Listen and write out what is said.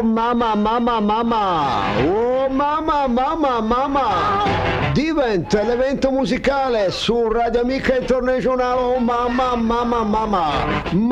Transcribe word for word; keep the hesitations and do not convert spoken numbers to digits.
mamma, mamma, mamma. Oh mamma, mamma, mamma. Diventa l'evento musicale su Radio Amica Internazionale. Oh mamma, mamma, mamma.